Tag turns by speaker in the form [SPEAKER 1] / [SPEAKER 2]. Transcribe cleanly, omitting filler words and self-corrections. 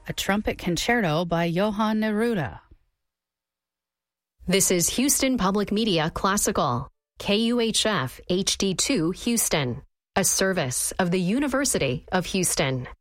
[SPEAKER 1] a trumpet concerto by Johann Neruda.
[SPEAKER 2] This is Houston Public Media Classical, KUHF HD2 Houston, a service of the University of Houston.